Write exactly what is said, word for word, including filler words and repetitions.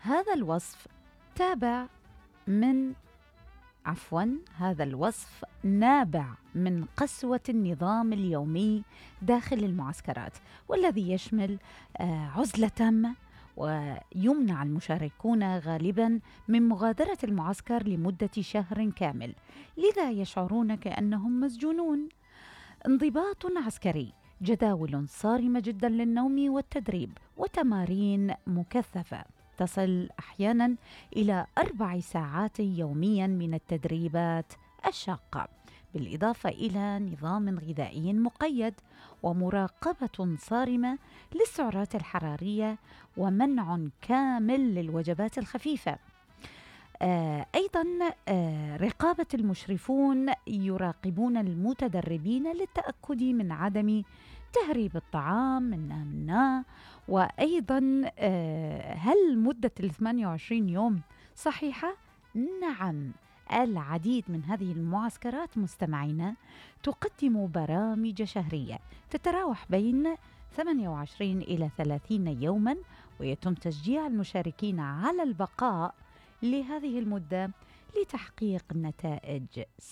هذا الوصف تابع من عفواً هذا الوصف نابع من قسوة النظام اليومي داخل المعسكرات، والذي يشمل عزلة تامة، ويمنع المشاركون غالباً من مغادرة المعسكر لمدة شهر كامل، لذا يشعرون كأنهم مسجونون. انضباط عسكري، جداول صارمة جدا للنوم والتدريب، وتمارين مكثفة تصل أحيانا إلى أربع ساعات يوميا من التدريبات الشاقة، بالإضافة إلى نظام غذائي مقيد، ومراقبة صارمة للسعرات الحرارية، ومنع كامل للوجبات الخفيفة. آه أيضا آه رقابة المشرفون يراقبون المتدربين للتأكد من عدم تهريب الطعام منا منا. وأيضا آه هل مدة الثمانية وعشرين يوم صحيحة؟ نعم، العديد من هذه المعسكرات مستمعينا تقدم برامج شهرية تتراوح بين ثمانية وعشرين إلى ثلاثين يوما، ويتم تشجيع المشاركين على البقاء لهذه المدة لتحقيق نتائج